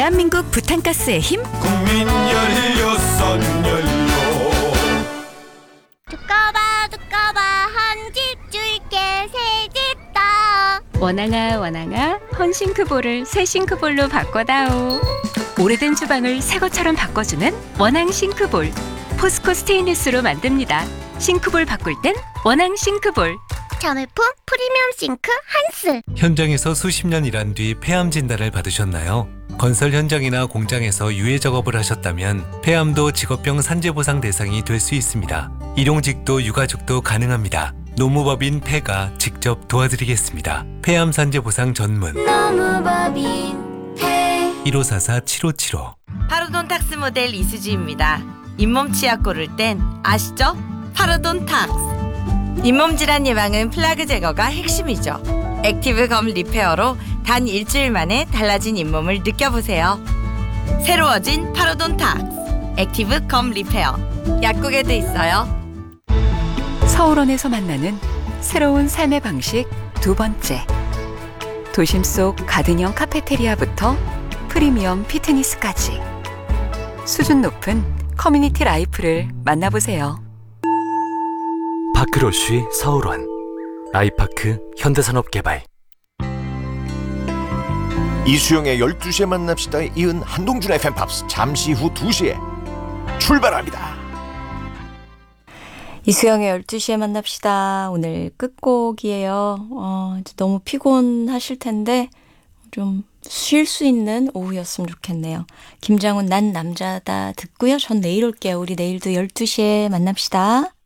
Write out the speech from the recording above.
대한민국 부탄가스의 힘 국민 연료 선연료. 두꺼봐 한 집 줄게 새 집 다. 원앙아 원앙아 헌싱크볼을 새 싱크볼로 바꿔다오. 오래된 주방을 새 것처럼 바꿔주는 원앙 싱크볼. 포스코 스테인리스로 만듭니다. 싱크볼 바꿀 땐 원앙 싱크볼. 자매품 프리미엄 싱크 한스. 현장에서 수십 년 일한 뒤 폐암 진단을 받으셨나요? 건설 현장이나 공장에서 유해 작업을 하셨다면 폐암도 직업병 산재 보상 대상이 될 수 있습니다. 일용직도 유가족도 가능합니다. 노무법인 폐가 직접 도와드리겠습니다. 폐암 산재 보상 전문 노무법인 폐. 1544-7575. 파로돈탁스 모델 이수지입니다. 잇몸 치약 고를 땐 아시죠? 파로돈탁스. 잇몸 질환 예방은 플라그 제거가 핵심이죠. 액티브 검 리페어로 단 일주일 만에 달라진 잇몸을 느껴보세요. 새로워진 파로돈탁스 액티브 검 리페어. 약국에도 있어요. 서울원에서 만나는 새로운 삶의 방식 두 번째. 도심 속 가든형 카페테리아부터 프리미엄 피트니스까지 수준 높은 커뮤니티 라이프를 만나보세요. 파크로쉬 서울원 아이파크 현대산업개발. 이수영의 12시에 만납시다에 이은 한동준의 팬팝스 잠시 후 2시에 출발합니다. 이수영의 12시에 만납시다. 오늘 끝곡이에요. 이제 너무 피곤하실 텐데 좀 쉴 수 있는 오후였으면 좋겠네요. 김장훈 난 남자다 듣고요. 전 내일 올게요. 우리 내일도 12시에 만납시다.